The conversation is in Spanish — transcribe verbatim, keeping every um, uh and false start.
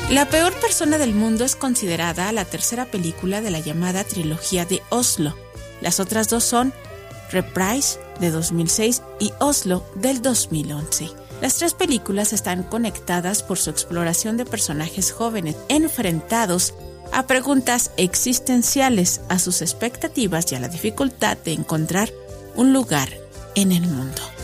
La peor persona del mundo es considerada la tercera película de la llamada trilogía de Oslo. Las otras dos son Reprise de dos mil seis y Oslo del dos mil once. Las tres películas están conectadas por su exploración de personajes jóvenes enfrentados a preguntas existenciales, a sus expectativas y a la dificultad de encontrar un lugar en el mundo.